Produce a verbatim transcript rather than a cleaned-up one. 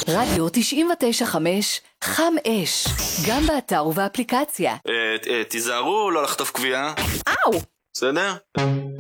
רדיו תשעים ותשע חמש, חם אש, גם באתר ובאפליקציה. תיזהרו לא לחטוף קביעה. אאו! בסדר?